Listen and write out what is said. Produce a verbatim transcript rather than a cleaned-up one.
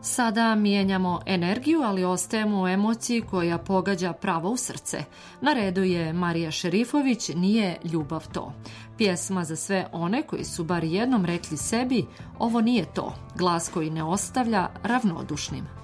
Sada mijenjamo energiju, ali ostajemo u emociji koja pogađa pravo u srce. Na redu je Marija Šerifović, Nije ljubav to. Pjesma za sve one koji su bar jednom rekli sebi, ovo nije to, glas koji ne ostavlja ravnodušnim.